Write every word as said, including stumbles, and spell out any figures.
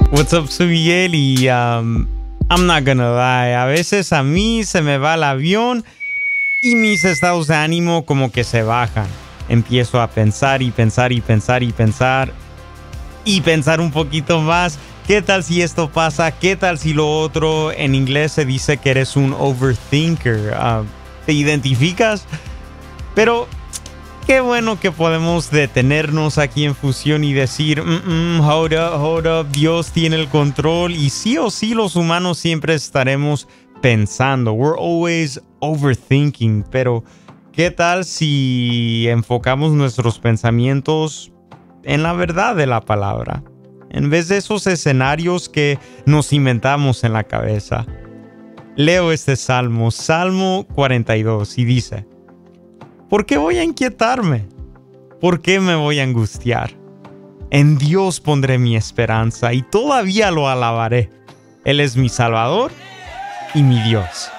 What's up, soy Miguel y um, I'm not gonna lie, a veces a mí se me va el avión y mis estados de ánimo como que se bajan. Empiezo a pensar y pensar y pensar y pensar y pensar un poquito más. ¿Qué tal si esto pasa? ¿Qué tal si lo otro? En inglés se dice que eres un overthinker. Uh, ¿Te identificas? Pero qué bueno que podemos detenernos aquí en Fusión y decir, mm, mm, hold up, hold up, Dios tiene el control. Y sí o sí los humanos siempre estaremos pensando. We're always overthinking. Pero ¿qué tal si enfocamos nuestros pensamientos en la verdad de la palabra? En vez de esos escenarios que nos inventamos en la cabeza. Leo este salmo, Salmo cuarenta y dos, y dice: ¿por qué voy a inquietarme? ¿Por qué me voy a angustiar? En Dios pondré mi esperanza y todavía lo alabaré. Él es mi Salvador y mi Dios.